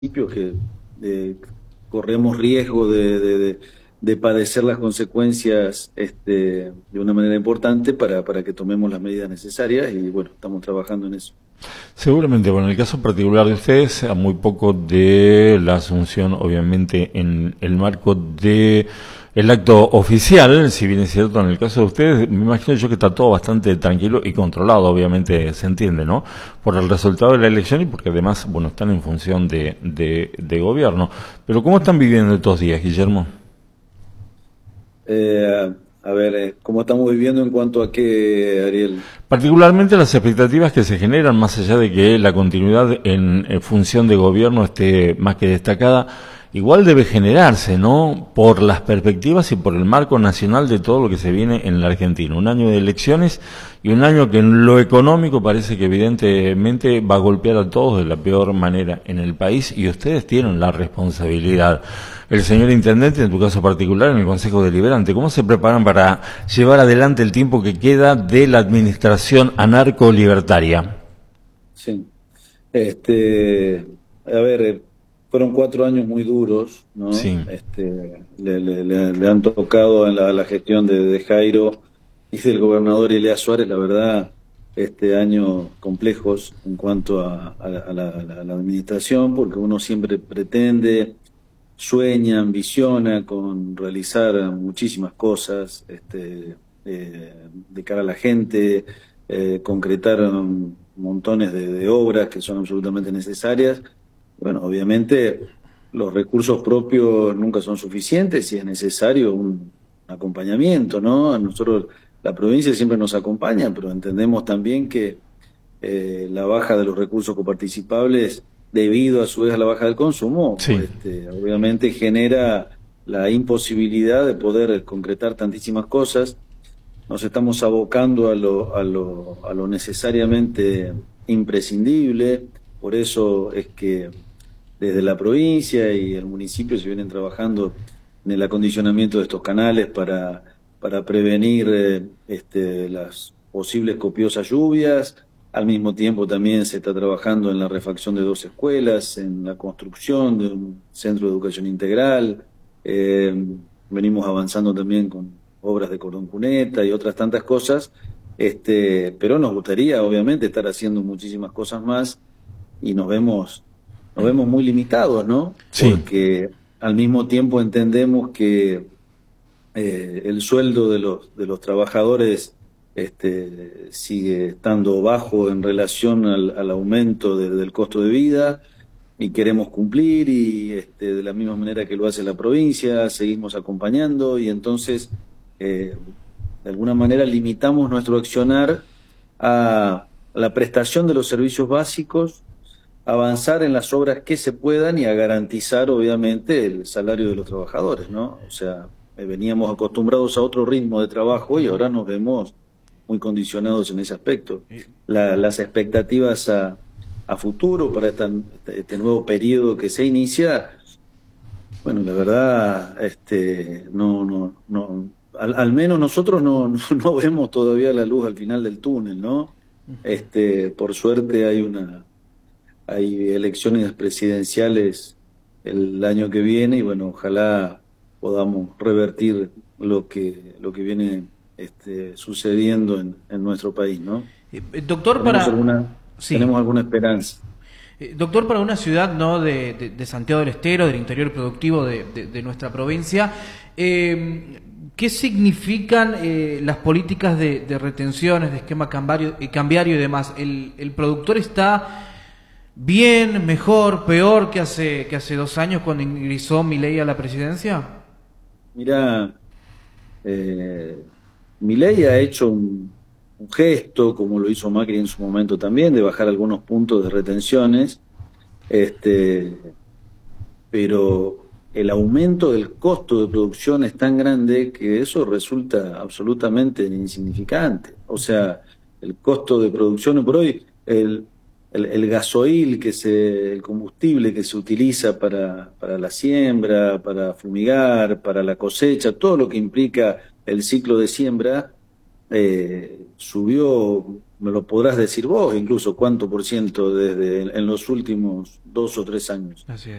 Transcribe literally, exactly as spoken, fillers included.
que eh, corremos riesgo de, de, de, de padecer las consecuencias este, de una manera importante para, para que tomemos las medidas necesarias y bueno, estamos trabajando en eso. Seguramente, bueno, en el caso particular de ustedes, a muy poco de la asunción, obviamente, en el marco de el acto oficial, si bien es cierto, en el caso de ustedes, me imagino yo que está todo bastante tranquilo y controlado, obviamente, se entiende, ¿no? Por el resultado de la elección y porque además, bueno, están en función de, de, de gobierno. Pero ¿cómo están viviendo estos días, Guillermo? Eh, a ver, eh, ¿cómo estamos viviendo en cuanto a qué, Ariel? Particularmente las expectativas que se generan, más allá de que la continuidad en, en función de gobierno esté más que destacada, igual debe generarse, ¿no? Por las perspectivas y por el marco nacional de todo lo que se viene en la Argentina. Un año de elecciones y un año que en lo económico parece que evidentemente va a golpear a todos de la peor manera en el país y ustedes tienen la responsabilidad. El señor Intendente, en tu caso particular, en el Consejo Deliberante, ¿cómo se preparan para llevar adelante el tiempo que queda de la administración anarco-libertaria? Sí. Este, a ver, eh, fueron cuatro años muy duros, ¿no? Sí. Este, le, le, le, le han tocado a la, la gestión de, de Jairo y del gobernador Elías Suárez, la verdad, este años complejos en cuanto a, a, la, a, la, a la administración, porque uno siempre pretende, sueña, ambiciona con realizar muchísimas cosas, este, eh, de cara a la gente, eh, concretar um, montones de, de obras que son absolutamente necesarias. Bueno, obviamente los recursos propios nunca son suficientes y es necesario un acompañamiento, ¿no? A nosotros la provincia siempre nos acompaña, pero entendemos también que eh, la baja de los recursos coparticipables, debido a su vez a la baja del consumo, Sí. este, obviamente genera la imposibilidad de poder concretar tantísimas cosas. Nos estamos abocando a lo, a lo, a lo necesariamente imprescindible, por eso es que desde la provincia y el municipio se vienen trabajando en el acondicionamiento de estos canales para, para prevenir eh, este, las posibles copiosas lluvias. Al mismo tiempo también se está trabajando en la refacción de dos escuelas, en la construcción de un centro de educación integral. Eh, venimos avanzando también con obras de cordón cuneta y otras tantas cosas, este, pero nos gustaría obviamente estar haciendo muchísimas cosas más y nos vemos, nos vemos muy limitados, ¿no? Sí. Porque al mismo tiempo entendemos que eh, el sueldo de los, de los trabajadores este, sigue estando bajo en relación al, al aumento de, del costo de vida y queremos cumplir y este, de la misma manera que lo hace la provincia, seguimos acompañando y entonces eh, de alguna manera limitamos nuestro accionar a la prestación de los servicios básicos, avanzar en las obras que se puedan y a garantizar obviamente el salario de los trabajadores, ¿no? O sea, eh, veníamos acostumbrados a otro ritmo de trabajo y ahora nos vemos muy condicionados en ese aspecto. La, las expectativas a, a futuro para esta, este nuevo periodo que se inicia, bueno, la verdad, este, no, no, no, al, al menos nosotros no, no, no vemos todavía la luz al final del túnel, ¿no? Este, por suerte hay una, hay elecciones presidenciales el año que viene y bueno, ojalá podamos revertir lo que, lo que viene este, sucediendo en, en nuestro país, ¿no? Eh, Doctor, Tenemos para... alguna, Sí. tenemos alguna esperanza. Eh, Doctor, para una ciudad, ¿no?, de, de, de Santiago del Estero, del interior productivo de, de, de nuestra provincia, eh, ¿qué significan eh, las políticas de, de retenciones, de esquema cambiario, eh, cambiario y demás? ¿El, el productor está bien, mejor, peor que hace, que hace dos años cuando ingresó Milei a la presidencia? Mira, eh, Milei ha hecho un, un gesto, como lo hizo Macri en su momento también, de bajar algunos puntos de retenciones, este, pero el aumento del costo de producción es tan grande que eso resulta absolutamente insignificante. O sea, el costo de producción hoy por hoy, el, el, el gasoil, que se, el combustible que se utiliza para, para la siembra, para fumigar, para la cosecha, todo lo que implica el ciclo de siembra, eh, subió, me lo podrás decir vos, incluso cuánto por ciento desde en los últimos dos o tres años. Así es.